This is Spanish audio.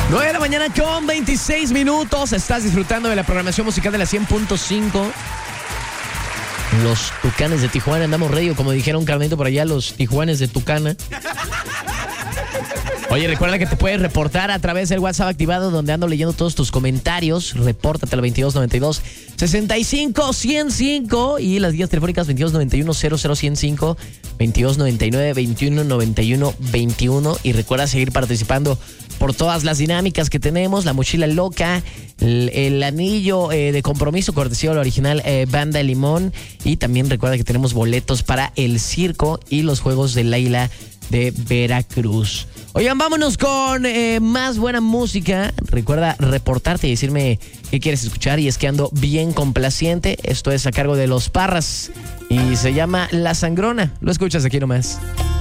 9 de la mañana con 26 minutos. Estás disfrutando de la programación musical de la 100.5. Los Tucanes de Tijuana, andamos ready, como dijeron Carnito por allá, los Tijuanes de Tucana. Oye, recuerda que te puedes reportar a través del WhatsApp activado, donde ando leyendo todos tus comentarios. Repórtate al 2292-65-105 y las guías telefónicas 2291-00105, 2299-2191-21. Y recuerda seguir participando por todas las dinámicas que tenemos, la mochila loca, el anillo de compromiso, cortesía de la original Banda Limón. Y también recuerda que tenemos boletos para el circo y los Juegos de Laila de Veracruz. Oigan, vámonos con más buena música. Recuerda reportarte y decirme qué quieres escuchar. Y es que ando bien complaciente. Esto es a cargo de Los Parras y se llama La Sangrona. Lo escuchas aquí nomás.